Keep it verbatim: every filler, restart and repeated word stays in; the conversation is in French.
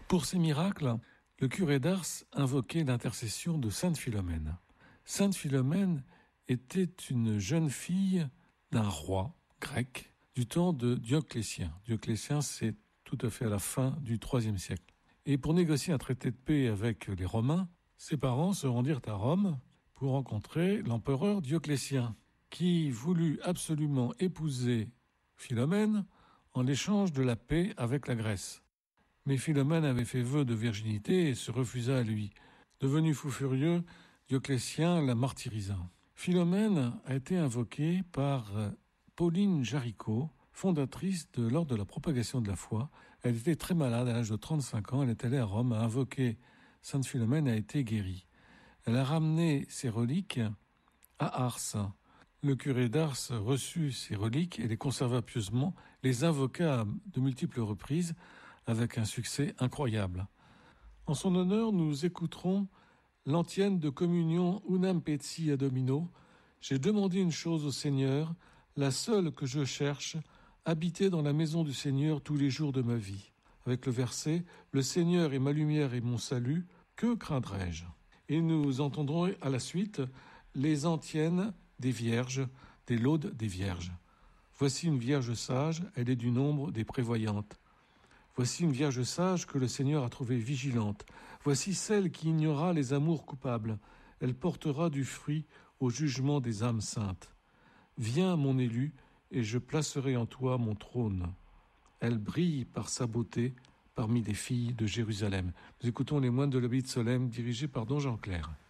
Pour ces miracles, le curé d'Ars invoquait l'intercession de Sainte Philomène. Sainte Philomène était une jeune fille d'un roi grec du temps de Dioclétien. Dioclétien, c'est tout à fait à la fin du troisième siècle. Et pour négocier un traité de paix avec les Romains, ses parents se rendirent à Rome pour rencontrer l'empereur Dioclétien, qui voulut absolument épouser Philomène en échange de la paix avec la Grèce. Mais Philomène avait fait vœu de virginité et se refusa à lui. Devenu fou furieux, Dioclétien la martyrisa. Philomène a été invoquée par Pauline Jaricot, fondatrice de l'Ordre de la propagation de la foi. Elle était très malade à l'âge de trente-cinq ans. Elle est allée à Rome, a invoqué Sainte Philomène et a été guérie. Elle a ramené ses reliques à Ars. Le curé d'Ars reçut ces reliques et les conserva pieusement, les invoqua à de multiples reprises avec un succès incroyable. En son honneur, nous écouterons l'antienne de communion Unam Peti ad Domino. J'ai demandé une chose au Seigneur, la seule que je cherche, habiter dans la maison du Seigneur tous les jours de ma vie. Avec le verset « Le Seigneur est ma lumière et mon salut, que craindrai-je » Et nous entendrons à la suite les antiennes des vierges, des laudes des vierges. Voici une vierge sage, elle est du nombre des prévoyantes. Voici une vierge sage que le Seigneur a trouvée vigilante. Voici celle qui ignora les amours coupables. Elle portera du fruit au jugement des âmes saintes. Viens, mon élu, et je placerai en toi mon trône. Elle brille par sa beauté parmi les filles de Jérusalem. Nous écoutons les moines de l'abbaye de Solesmes dirigés par don Jean Clair.